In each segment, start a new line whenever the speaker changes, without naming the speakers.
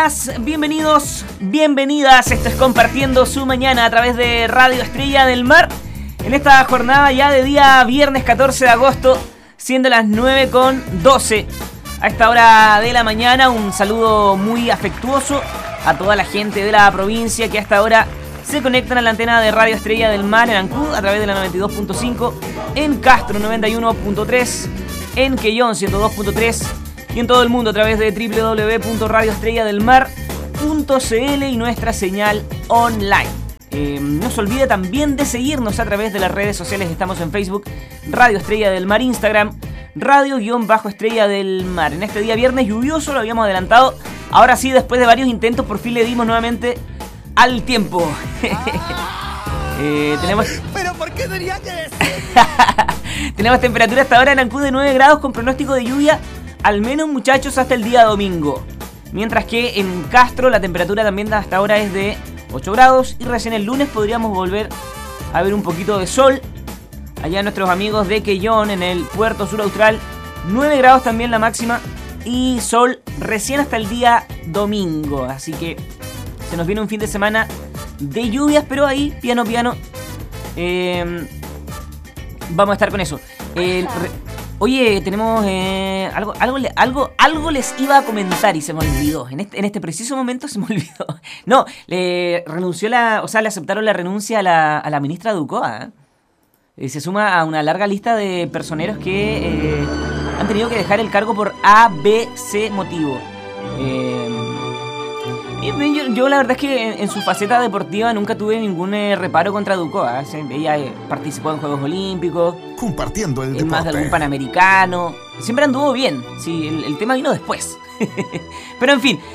días, bienvenidos, bienvenidas. Esto es Compartiendo su Mañana a través de Radio Estrella del Mar. En esta jornada ya de día viernes 14 de agosto, siendo las 9:12 a esta hora de la mañana. Un saludo muy afectuoso a toda la gente de la provincia que a esta hora se conectan a la antena de Radio Estrella del Mar en Ancud a través de la 92.5, en Castro 91.3, en Quellón 102.3 y en todo el mundo a través de www.radioestrelladelmar.cl y nuestra señal online. No se olvide también de seguirnos a través de las redes sociales. Estamos en Facebook, Radio Estrella del Mar, Instagram, Radio-Estrella del Mar. En este día viernes lluvioso, lo habíamos adelantado. Ahora sí, después de varios intentos, por fin le dimos nuevamente al tiempo. Tenemos...
¿Pero por qué tenía que decir?
Tenemos temperatura hasta ahora en Ancud de 9 grados con pronóstico de lluvia, al menos muchachos, hasta el día domingo. Mientras que en Castro la temperatura también hasta ahora es de 8 grados y recién el lunes podríamos volver a ver un poquito de sol. Allá nuestros amigos de Quellón, en el puerto sur austral, 9 grados también la máxima y sol recién hasta el día domingo. Así que se nos viene un fin de semana de lluvias, pero ahí, piano, vamos a estar con eso. Oye, tenemos algo les iba a comentar y se me olvidó. En este preciso momento se me olvidó. No, le aceptaron la renuncia a la ministra Ducó. Se suma a una larga lista de personeros que han tenido que dejar el cargo por ABC motivo. Yo la verdad es que en su faceta deportiva nunca tuve ningún reparo contra Ducó. Ella participó en Juegos Olímpicos,
compartiendo el deporte,
más de algún panamericano. Siempre anduvo bien. Sí, el tema vino después. Pero en fin,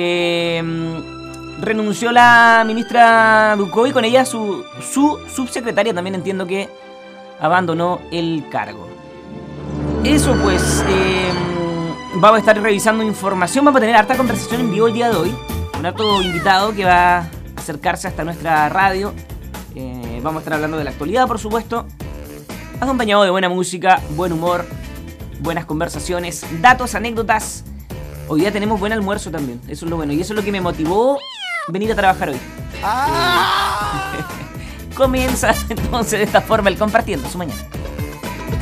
renunció la ministra Ducó y con ella su subsecretaria también entiendo que abandonó el cargo. Eso pues, vamos a estar revisando información. Vamos a tener harta conversación en vivo el día de hoy. Un alto invitado que va a acercarse hasta nuestra radio. Vamos a estar hablando de la actualidad, por supuesto, acompañado de buena música, buen humor, buenas conversaciones, datos, anécdotas. Hoy día tenemos buen almuerzo también, eso es lo bueno. Y eso es lo que me motivó venir a trabajar hoy. Comienza entonces de esta forma el Compartiendo su Mañana.